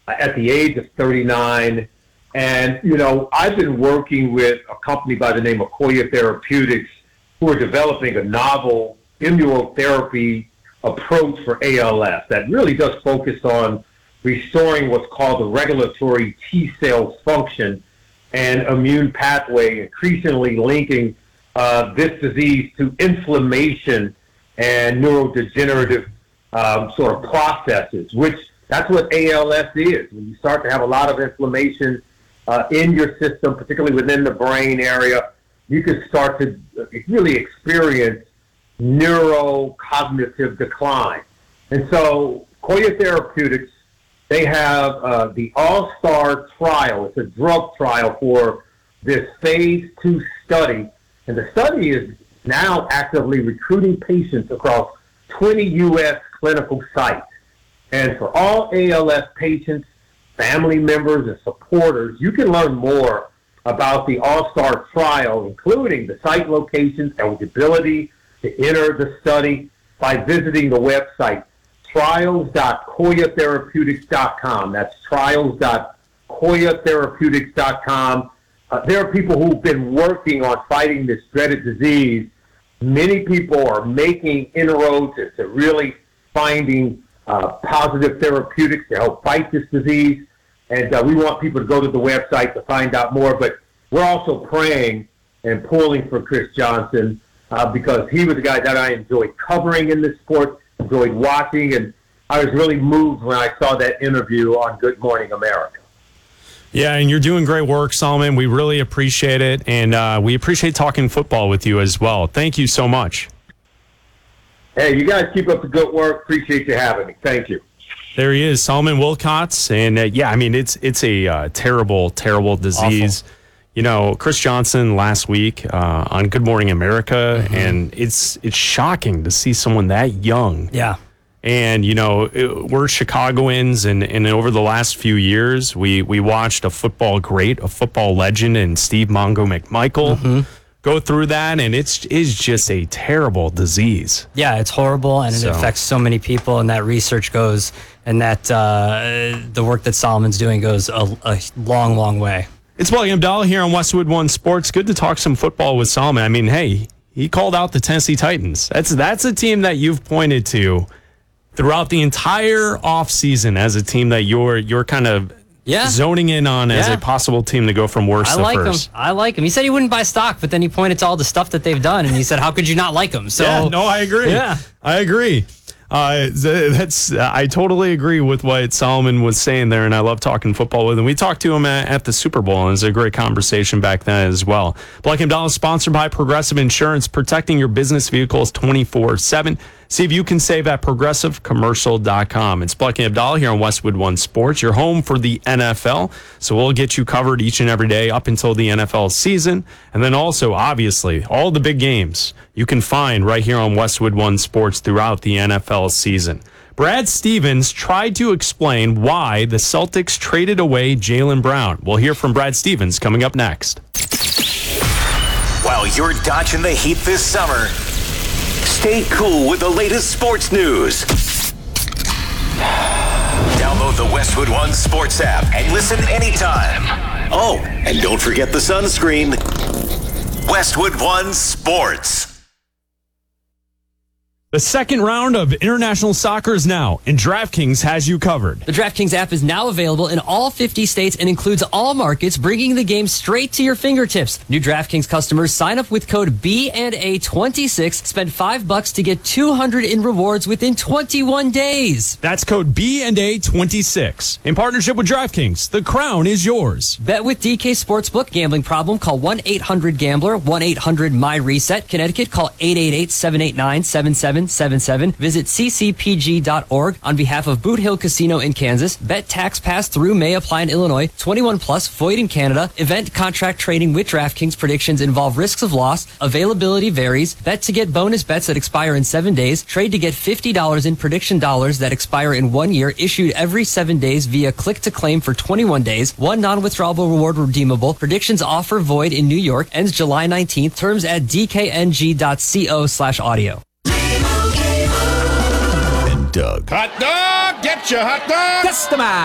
at the age of 39. And, I've been working with a company by the name of Coya Therapeutics who are developing a novel immunotherapy approach for ALS that really does focus on restoring what's called the regulatory T cell function and immune pathway, increasingly linking this disease to inflammation and neurodegenerative sort of processes, which that's what ALS is. When you start to have a lot of inflammation in your system, particularly within the brain area, you can start to really experience neurocognitive decline. And so Coya Therapeutics, they have the All-Star trial. It's a drug trial for this phase 2 study. And the study is now actively recruiting patients across 20 U.S. clinical sites. And for all ALS patients, family members, and supporters, you can learn more about the All-Star trial, including the site locations, eligibility to enter the study by visiting the website trials.coyatherapeutics.com. That's trials.coyatherapeutics.com. There are people who've been working on fighting this dreaded disease. Many people are making inroads into really finding positive therapeutics to help fight this disease. And we want people to go to the website to find out more. But we're also praying and pulling for Chris Johnson because he was a guy that I enjoyed covering in this sport, enjoyed watching, and I was really moved when I saw that interview on Good Morning America. Yeah, and you're doing great work, Solomon. We really appreciate it, and we appreciate talking football with you as well. Thank you so much. Hey, you guys keep up the good work. Appreciate you having me. Thank you. There he is, Solomon Wilcots, and it's a terrible, terrible disease. Awful. Chris Johnson last week on Good Morning America, and it's shocking to see someone that young. Yeah. And, we're Chicagoans, and over the last few years, we watched a football great, a football legend, and Steve Mongo McMichael go through that, and it's just a terrible disease. Yeah, it's horrible, and it affects so many people, and that research goes, and that the work that Solomon's doing goes a long, long way. It's Blake Abdallah here on Westwood One Sports. Good to talk some football with Solomon. I mean, hey, he called out the Tennessee Titans. That's a team that you've pointed to throughout the entire offseason as a team that you're kind of zoning in on as a possible team to go from worst to first. I like him. He said he wouldn't buy stock, but then he pointed to all the stuff that they've done, and he said, how could you not like him? So, I agree. Yeah. I agree. I totally agree with what Solomon was saying there, and I love talking football with him. We talked to him at the Super Bowl, and it was a great conversation back then as well. Black & Dollar is sponsored by Progressive Insurance, protecting your business vehicles 24/7. See if you can save at progressivecommercial.com. It's Black & Abdallah here on Westwood One Sports, your home for the NFL. So we'll get you covered each and every day up until the NFL season. And then also, obviously, all the big games you can find right here on Westwood One Sports throughout the NFL season. Brad Stevens tried to explain why the Celtics traded away Jaylen Brown. We'll hear from Brad Stevens coming up next. While you're dodging the heat this summer, stay cool with the latest sports news. Download the Westwood One Sports app and listen anytime. Oh, and don't forget the sunscreen. Westwood One Sports. The second round of international soccer is now, and DraftKings has you covered. The DraftKings app is now available in all 50 states and includes all markets, bringing the game straight to your fingertips. New DraftKings customers sign up with code BNA26, spend $5 to get $200 in rewards within 21 days. That's code BNA26. In partnership with DraftKings, the crown is yours. Bet with DK Sportsbook. Gambling problem? Call 1-800-GAMBLER, 1-800-MY-RESET. Connecticut, call 888-789-7777. Visit ccpg.org on behalf of Boot Hill Casino in Kansas. Bet tax pass through may apply in Illinois. 21 plus, void in Canada. Event contract trading with DraftKings. Predictions involve risks of loss. Availability varies. Bet to get bonus bets that expire in 7 days. Trade to get $50 in prediction dollars that expire in 1 year. Issued every 7 days via click to claim for 21 days. One non-withdrawable reward redeemable. Predictions offer void in New York. Ends July 19th. Terms at dkng.co/audio. Doug. Hot dog! Get your hot dog! Customize!